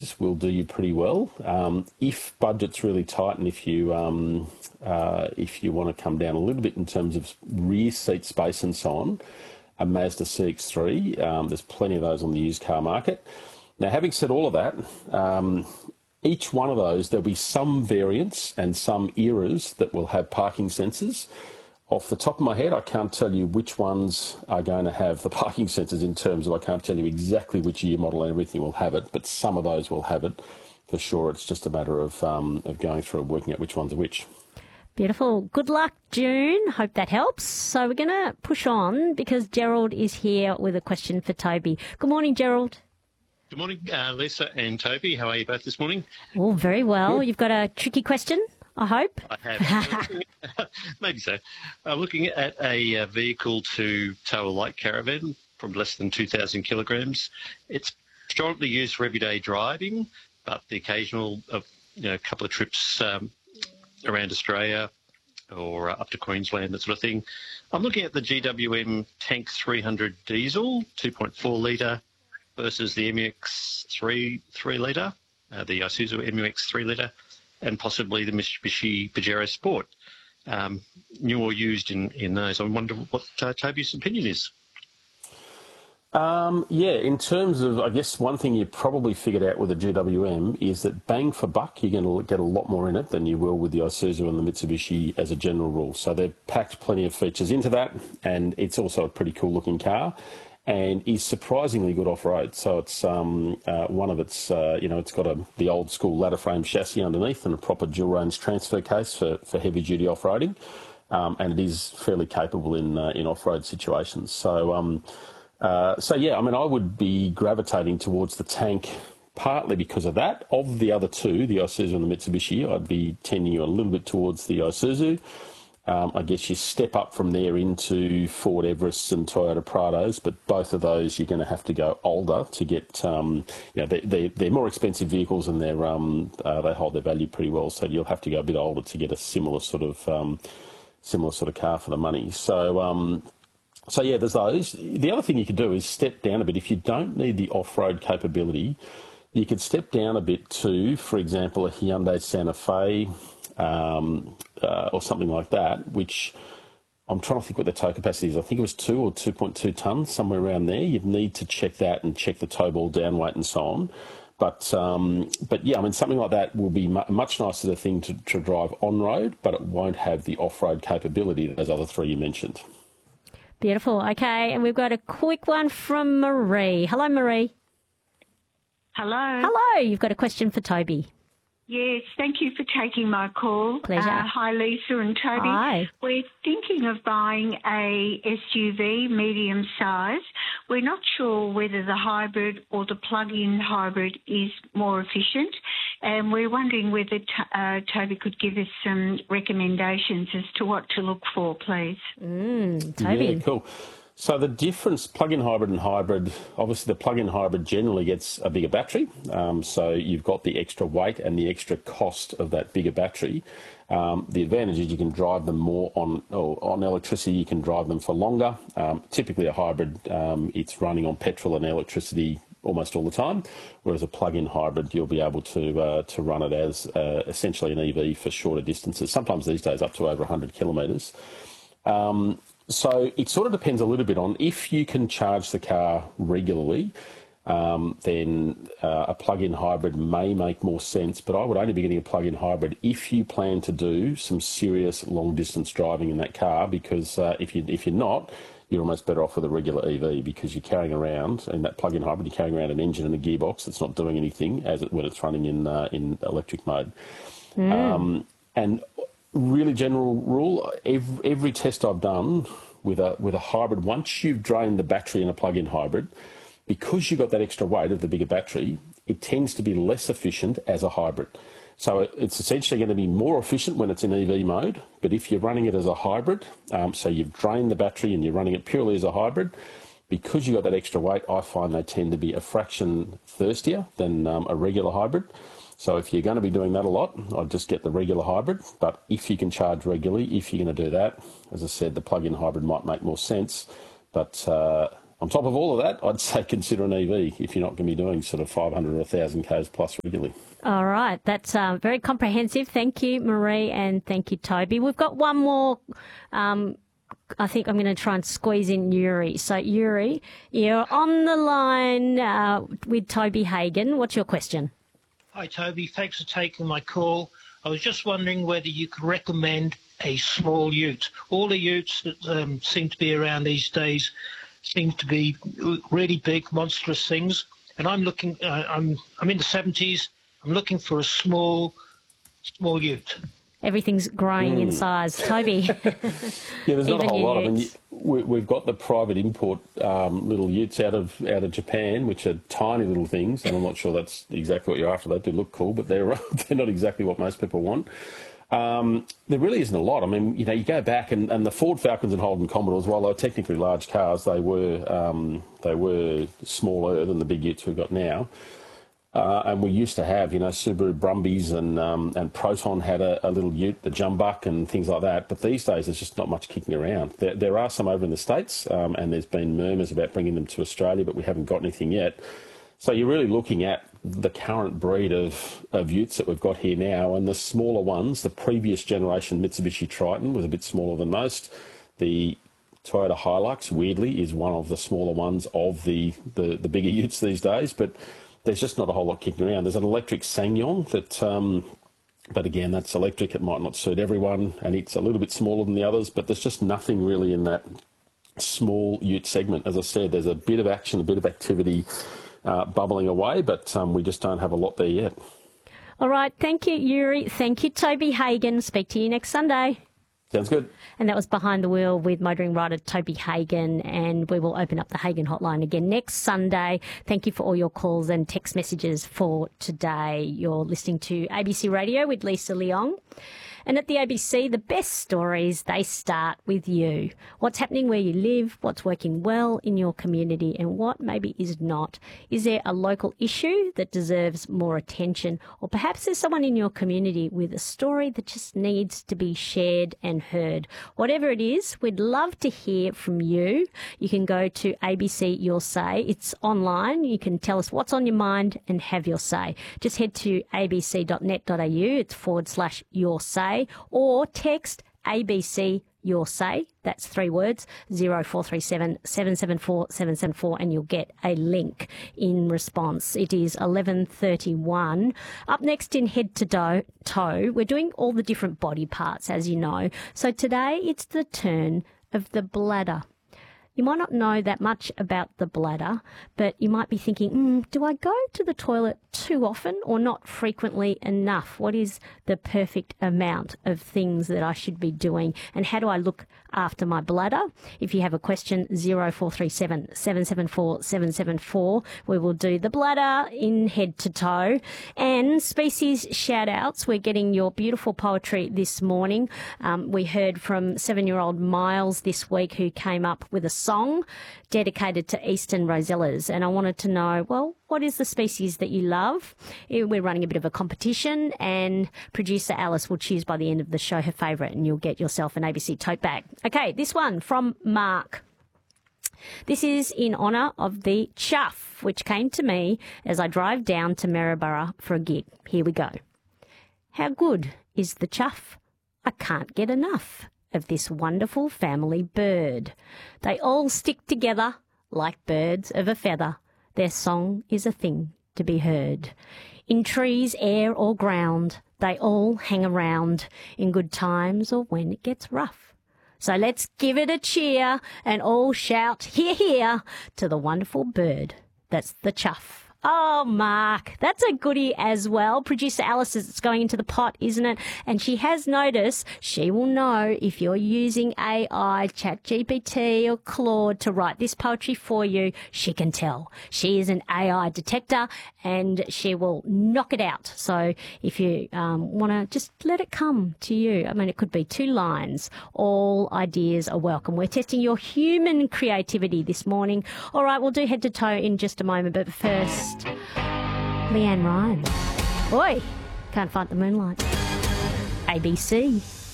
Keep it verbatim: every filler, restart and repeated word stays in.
ranges will do you pretty well. Um, if budget's really tight and if you um, uh, if you want to come down a little bit in terms of rear seat space and so on, a Mazda C X three, um, there's plenty of those on the used car market. Now, having said all of that, um, each one of those, there'll be some variants and some eras that will have parking sensors. Off the top of my head, I can't tell you which ones are going to have the parking sensors in terms of I can't tell you exactly which year model and everything will have it, but some of those will have it for sure. It's just a matter of, um, of going through and working out which ones are which. Beautiful. Good luck, June. Hope that helps. So we're going to push on because Gerald is here with a question for Toby. Good morning, Gerald. Good morning, uh, Lisa and Toby. How are you both this morning? Oh, very well. You've got a tricky question, I hope. I have. Maybe so. I'm looking at a uh, vehicle to tow a light caravan from less than two thousand kilograms. It's predominantly used for everyday driving, but the occasional uh, you know, couple of trips um, around Australia or uh, up to Queensland, that sort of thing. I'm looking at the G W M Tank three hundred diesel, two point four litre, versus the M U X three three litre, uh, the Isuzu M U X three litre, and possibly the Mitsubishi Pajero Sport, um, new or used in, in those. I wonder what uh, Toby's opinion is. Um, yeah, in terms of, I guess one thing you probably figured out with the G W M is that bang for buck, you're going to get a lot more in it than you will with the Isuzu and the Mitsubishi as a general rule. So they've packed plenty of features into that, and it's also a pretty cool looking car and is surprisingly good off-road. So it's um, uh, one of its, uh, you know, it's got a, the old school ladder frame chassis underneath and a proper dual range transfer case for, for heavy duty off-roading. Um, and it is fairly capable in, uh, in off-road situations. So, um, Uh, so, yeah, I mean, I would be gravitating towards the Tank partly because of that. Of the other two, the Isuzu and the Mitsubishi, I'd be tending you a little bit towards the Isuzu. Um, I guess you step up from there into Ford Everests and Toyota Prados, but both of those you're going to have to go older to get, um, you know, they, they, they're more expensive vehicles and they're, um, uh, they hold their value pretty well, so you'll have to go a bit older to get a similar sort of, um, similar sort of car for the money. So, um, So, yeah, there's those. The other thing you could do is step down a bit. If you don't need the off-road capability, you could step down a bit to, for example, a Hyundai Santa Fe um, uh, or something like that, which I'm trying to think what the tow capacity is. I think it was two or two point two tonnes, somewhere around there. You'd need to check that and check the tow ball down weight and so on. But, um, but yeah, I mean, something like that will be a much nicer thing to, to drive on-road, but it won't have the off-road capability that those other three you mentioned. Beautiful. Okay, and we've got a quick one from Marie. Hello, Marie. Hello. Hello. You've got a question for Toby. Yes, thank you for taking my call. Pleasure. Uh, hi, Lisa and Toby. Hi. We're thinking of buying a S U V, medium size. We're not sure whether the hybrid or the plug-in hybrid is more efficient, and we're wondering whether t- uh, Toby could give us some recommendations as to what to look for, please. Mm, Toby. Yeah, cool. So the difference, plug-in hybrid and hybrid, obviously the plug-in hybrid generally gets a bigger battery. Um, so you've got the extra weight and the extra cost of that bigger battery. Um, the advantage is you can drive them more on or on electricity. You can drive them for longer. Um, typically a hybrid, um, it's running on petrol and electricity almost all the time, whereas a plug-in hybrid, you'll be able to uh, to run it as uh, essentially an E V for shorter distances, sometimes these days up to over one hundred kilometres. Um, So it sort of depends a little bit on if you can charge the car regularly, um, then uh, a plug-in hybrid may make more sense, but I would only be getting a plug-in hybrid if you plan to do some serious long-distance driving in that car, because uh, if, you, if you're not, you're almost better off with a regular E V because you're carrying around, in that plug-in hybrid, you're carrying around an engine and a gearbox that's not doing anything as it, when it's running in, uh, in electric mode. Mm. Um, and really general rule, every, every test I've done with a with a hybrid, once you've drained the battery in a plug-in hybrid, because you've got that extra weight of the bigger battery, it tends to be less efficient as a hybrid. So it, it's essentially going to be more efficient when it's in E V mode, but if you're running it as a hybrid, um, so you've drained the battery and you're running it purely as a hybrid, because you've got that extra weight, I find they tend to be a fraction thirstier than um, a regular hybrid. So if you're going to be doing that a lot, I'd just get the regular hybrid. But if you can charge regularly, if you're going to do that, as I said, the plug-in hybrid might make more sense. But uh, on top of all of that, I'd say consider an E V if you're not going to be doing sort of five hundred or one thousand k's plus regularly. All right. That's uh, very comprehensive. Thank you, Marie, and thank you, Toby. We've got one more. Um, I think I'm going to try and squeeze in Yuri. So, Yuri, you're on the line uh, with Toby Hagan. What's your question? Hi, Toby. Thanks for taking my call. I was just wondering whether you could recommend a small ute. All the utes that um, seem to be around these days seem to be really big, monstrous things. And I'm looking. Uh, I'm I'm in the seventies. I'm looking for a small, small ute. Everything's growing mm. in size. Toby. Yeah, there's not a whole lot of them. We, we've got the private import um, little utes out of out of Japan, which are tiny little things, and I'm not sure that's exactly what you're after. They do look cool, but they're they're not exactly what most people want. Um, there really isn't a lot. I mean, you know, you go back and, and the Ford Falcons and Holden Commodores, while they were technically large cars, they were um, they were smaller than the big utes we've got now. Uh, and we used to have, you know, Subaru Brumbies and um, and Proton had a, a little ute, the Jumbuck and things like that. But these days, there's just not much kicking around. There, there are some over in the States, um, and there's been murmurs about bringing them to Australia, but we haven't got anything yet. So you're really looking at the current breed of, of utes that we've got here now, and the smaller ones, the previous generation Mitsubishi Triton was a bit smaller than most. The Toyota Hilux, weirdly, is one of the smaller ones of the, the, the bigger utes these days, but there's just not a whole lot kicking around. There's an electric SsangYong that, um, but again, that's electric. It might not suit everyone, and it's a little bit smaller than the others, but there's just nothing really in that small ute segment. As I said, there's a bit of action, a bit of activity uh, bubbling away, but um, we just don't have a lot there yet. All right. Thank you, Yuri. Thank you, Toby Hagan. Speak to you next Sunday. Sounds good. And that was Behind the Wheel with motoring rider Toby Hagan, and we will open up the Hagan hotline again next Sunday. Thank you for all your calls and text messages for today. You're listening to A B C Radio with Lisa Leong. And at the A B C, the best stories, they start with you. What's happening where you live, what's working well in your community, and what maybe is not. Is there a local issue that deserves more attention? Or perhaps there's someone in your community with a story that just needs to be shared and heard. Whatever it is, we'd love to hear from you. You can go to A B C Your Say. It's online. You can tell us what's on your mind and have your say. Just head to a b c dot net dot a u. It's forward slash your say. Or text A B C Your Say, that's three words, zero four three seven, seven seven four, seven seven four, and you'll get a link in response. It is eleven thirty-one. Up next in Head to Toe, we're doing all the different body parts, as you know. So today it's the turn of the bladder. You might not know that much about the bladder, but you might be thinking, mm, do I go to the toilet too often or not frequently enough? What is the perfect amount of things that I should be doing? And how do I look after my bladder? If you have a question, zero four three seven, seven seven four, seven seven four. We will do the bladder in Head to Toe. And species shout-outs. We're getting your beautiful poetry this morning. Um, we heard from seven-year-old Miles this week, who came up with a song dedicated to eastern rosellas, and I wanted to know, well, what is the species that you love? We're running a bit of a competition, and producer Alice will choose by the end of the show her favourite, and you'll get yourself an A B C tote bag. Okay, this one from Mark. This is in honour of the chuff, which came to me as I drive down to Maryborough for a gig. Here we go. How good is the chuff? I can't get enough of this wonderful family bird. They all stick together like birds of a feather. Their song is a thing to be heard. In trees, air or ground, they all hang around in good times or when it gets rough. So let's give it a cheer and all shout, hear, hear, to the wonderful bird that's the chuff. Oh, Mark, that's a goodie as well. Producer Alice says it's going into the pot, isn't it? And she has noticed she will know if you're using A I, ChatGPT or Claude to write this poetry for you. She can tell. She is an A I detector and she will knock it out. So if you um, want to just let it come to you, I mean, it could be two lines. All ideas are welcome. We're testing your human creativity this morning. All right, we'll do Head to Toe in just a moment, but first, Leanne Ryan. Oi, can't fight the moonlight. A B C.